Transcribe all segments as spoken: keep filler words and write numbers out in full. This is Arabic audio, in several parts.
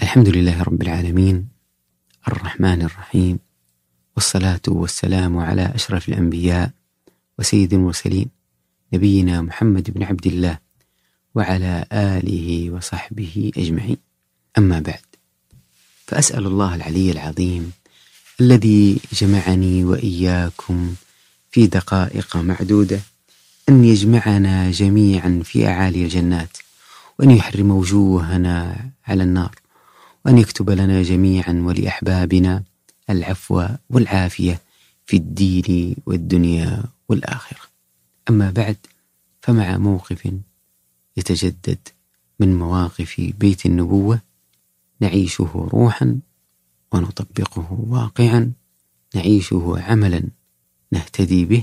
الحمد لله رب العالمين الرحمن الرحيم، والصلاة والسلام على أشرف الأنبياء وسيد المرسلين نبينا محمد بن عبد الله وعلى آله وصحبه أجمعين. أما بعد، فأسأل الله العلي العظيم الذي جمعني وإياكم في دقائق معدودة أن يجمعنا جميعا في أعالي الجنات، وأن يحرم وجوهنا على النار، وأن يكتب لنا جميعا ولأحبابنا العفو والعافية في الدين والدنيا والآخرة. أما بعد، فمع موقف يتجدد من مواقف بيت النبوة نعيشه روحا ونطبقه واقعا، نعيشه عملا نهتدي به،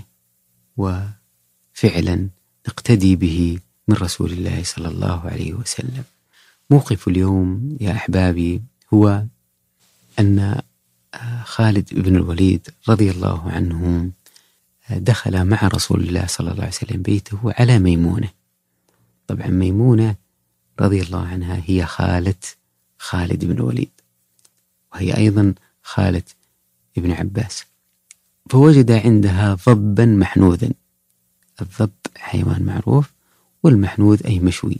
وفعلا نقتدي به من رسول الله صلى الله عليه وسلم. موقف اليوم يا أحبابي هو أن خالد بن الوليد رضي الله عنه دخل مع رسول الله صلى الله عليه وسلم بيته على ميمونة. طبعا ميمونة رضي الله عنها هي خالة خالد بن الوليد، وهي أيضا خالة ابن عباس. فوجد عندها ضبا محنوذا. الضب حيوان معروف، والمحنوذ أي مشوي.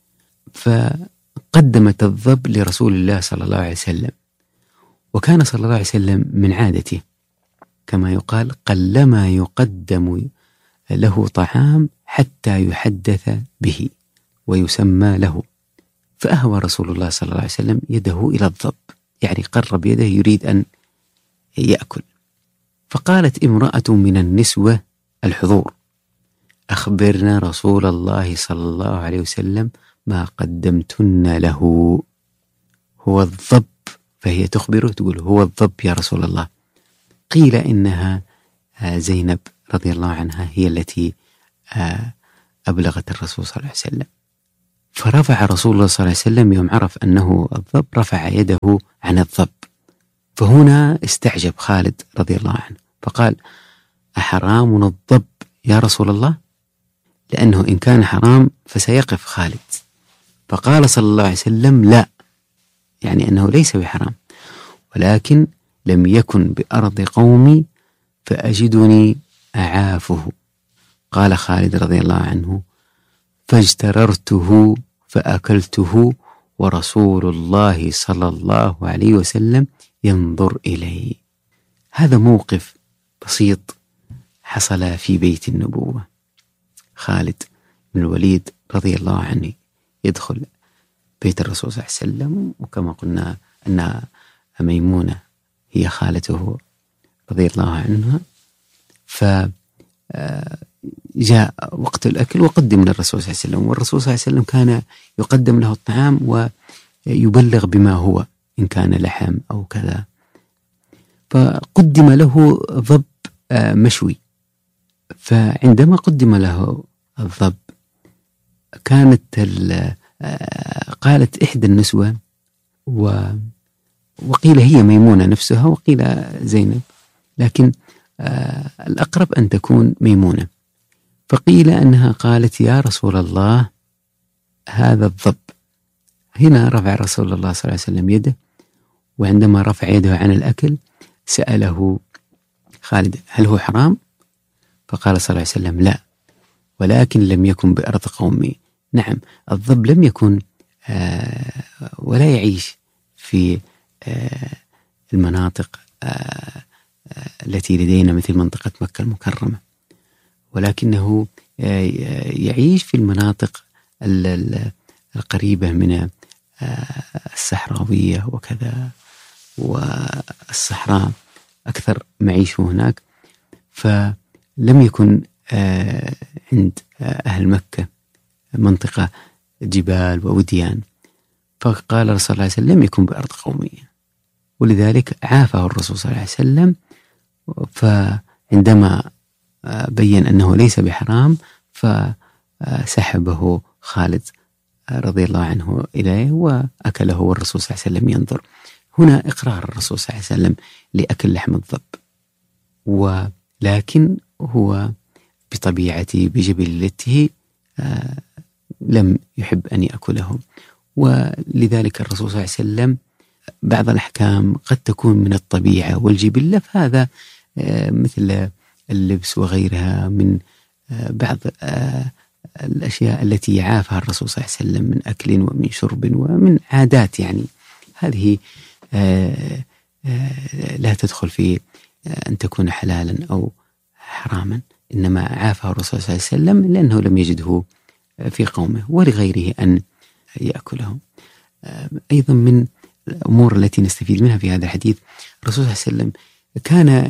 فقدمت الضب لرسول الله صلى الله عليه وسلم، وكان صلى الله عليه وسلم من عادته كما يقال قلما يقدم له طعام حتى يحدث به ويسمى له. فأهوى رسول الله صلى الله عليه وسلم يده إلى الضب، يعني قرب يده يريد أن يأكل. فقالت امرأة من النسوة الحضور: أخبرنا رسول الله صلى الله عليه وسلم ما قدمتن له. هو الضب. فهي تخبره تقول: هو الضب يا رسول الله. قيل إنها زينب رضي الله عنها هي التي أبلغت الرسول صلى الله عليه وسلم. فرفع رسول الله صلى الله عليه وسلم يوم عرف أنه الضب، رفع يده عن الضب. فهنا استعجب خالد رضي الله عنه فقال: أحرام الضب يا رسول الله؟ لأنه إن كان حرام فسيقف خالد. فقال صلى الله عليه وسلم: لا، يعني أنه ليس بحرام، ولكن لم يكن بأرض قومي فأجدني أعافه. قال خالد رضي الله عنه: فاجتررته فأكلته ورسول الله صلى الله عليه وسلم ينظر إلي. هذا موقف بسيط حصل في بيت النبوة. خالد بن الوليد رضي الله عنه يدخل بيت الرسول صلى الله عليه وسلم، وكما قلنا أن ميمونة هي خالته رضي الله عنها. فجاء وقت الأكل وقدم للرسول صلى الله عليه وسلم، والرسول صلى الله عليه وسلم كان يقدم له الطعام ويبلغ بما هو إن كان لحم أو كذا. فقدم له ضب مشوي. فعندما قدم له الضب كانت قالت إحدى النسوة، وقيل هي ميمونة نفسها وقيل زينب، لكن الأقرب أن تكون ميمونة. فقيل أنها قالت: يا رسول الله هذا الضب. هنا رفع رسول الله صلى الله عليه وسلم يده، وعندما رفع يده عن الأكل سأله خالد: هل هو حرام؟ فقال صلى الله عليه وسلم: لا، ولكن لم يكن بأرض قومي. نعم، الضب لم يكن آه ولا يعيش في آه المناطق آه التي لدينا مثل منطقة مكة المكرمة، ولكنه آه يعيش في المناطق القريبة من آه الصحراوية وكذا، والصحراء أكثر معيشه هناك. فلم يكن آه عند آه أهل مكة منطقة جبال ووديان. فقال الرسول صلى الله عليه وسلم: لم يكن بأرض قومية، ولذلك عافه الرسول صلى الله عليه وسلم. فعندما بين أنه ليس بحرام فسحبه خالد رضي الله عنه إليه وأكله، والرسول صلى الله عليه وسلم ينظر. هنا إقرار الرسول صلى الله عليه وسلم لأكل لحم الضب، ولكن هو بطبيعته بجبلته لم يحب أن يأكله، ولذلك الرسول صلى الله عليه وسلم بعض الأحكام قد تكون من الطبيعة والجبلة، فهذا مثل اللبس وغيرها من بعض الأشياء التي عافها الرسول صلى الله عليه وسلم من أكل ومن شرب ومن عادات، يعني هذه لا تدخل في أن تكون حلالا أو حراما، إنما عافها الرسول صلى الله عليه وسلم لأنه لم يجده في قومه ولغيره أن يأكله. أيضا من الأمور التي نستفيد منها في هذا الحديث، الرسول صلى الله عليه وسلم كان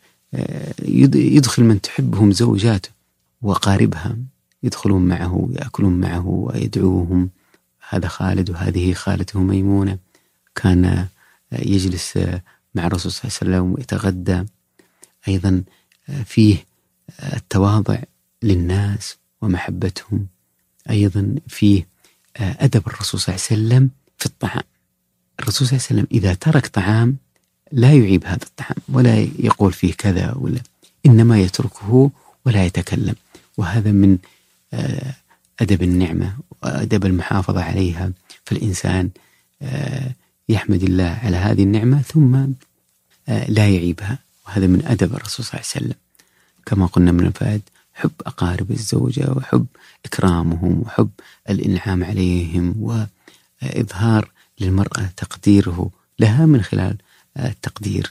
يدخل من تحبهم زوجاته وقاربها، يدخلون معه يأكلون معه ويدعوهم، هذا خالد وهذه خالته ميمونة. كان يجلس مع الرسول صلى الله عليه وسلم ويتغدى. أيضا فيه التواضع للناس ومحبتهم. أيضا فيه أدب الرسول صلى الله عليه وسلم في الطعام. الرسول صلى الله عليه وسلم إذا ترك طعام لا يعيب هذا الطعام ولا يقول فيه كذا ولا، إنما يتركه ولا يتكلم، وهذا من أدب النعمة وأدب المحافظة عليها. فالإنسان يحمد الله على هذه النعمة ثم لا يعيبها، وهذا من أدب الرسول صلى الله عليه وسلم. كما قلنا من الفائد حب أقارب الزوجة وحب إكرامهم وحب الإنعام عليهم، وإظهار للمرأة تقديره لها من خلال التقدير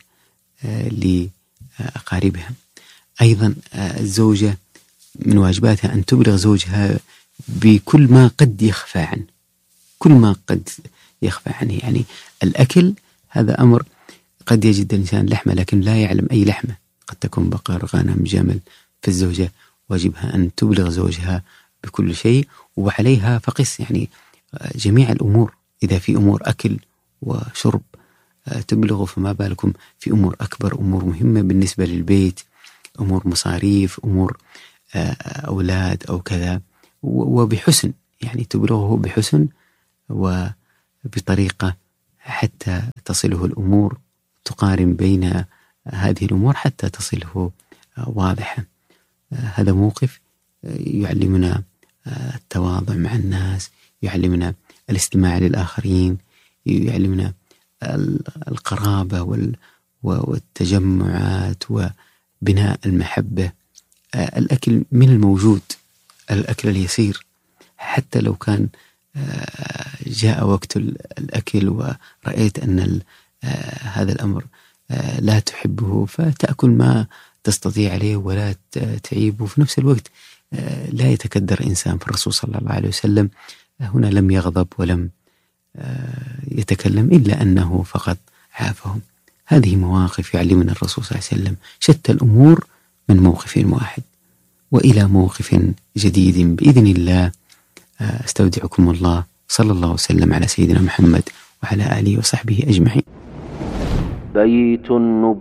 لأقاربها. أيضا الزوجة من واجباتها أن تبلغ زوجها بكل ما قد يخفى عنه، كل ما قد يخفى عنه. يعني الأكل هذا أمر قد يجد الإنسان لحمة لكن لا يعلم أي لحمة، قد تكون بقر غنم جمل، فالزوجة واجبها أن تبلغ زوجها بكل شيء، وعليها فقس يعني جميع الأمور. إذا في أمور أكل وشرب تبلغ، فما بالكم في أمور أكبر، أمور مهمة بالنسبة للبيت، أمور مصاريف، أمور أولاد أو كذا، وبحسن، يعني تبلغه بحسن وبطريقة حتى تصله الأمور، تقارن بين هذه الأمور حتى تصله واضحة. هذا موقف يعلمنا التواضع مع الناس، يعلمنا الاستماع للآخرين، يعلمنا القرابة والتجمعات وبناء المحبة. الأكل من الموجود، الأكل اليسير، حتى لو كان جاء وقت الأكل ورأيت أن هذا الأمر لا تحبه فتأكل ما تستطيع عليه ولا تعيبه. في نفس الوقت لا يتكدر إنسان، فالرسول صلى الله عليه وسلم هنا لم يغضب ولم يتكلم إلا أنه فقط عافهم. هذه مواقف يعلمنا الرسول صلى الله عليه وسلم شتى الأمور من موقف واحد. وإلى موقف جديد بإذن الله، استودعكم الله، صلى الله وسلم على سيدنا محمد وعلى آله وصحبه أجمعين. بيت